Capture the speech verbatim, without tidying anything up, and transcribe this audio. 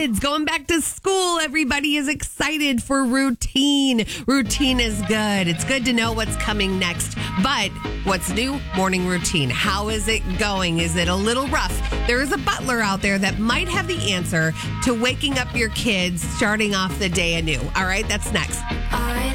kids going back to school. Everybody is excited for routine. Routine is good. It's good to know what's coming next. But what's new? Morning routine. How is it going? Is it a little rough? There is a butler out there that might have the answer to waking up your kids, starting off the day anew. All right, that's next. I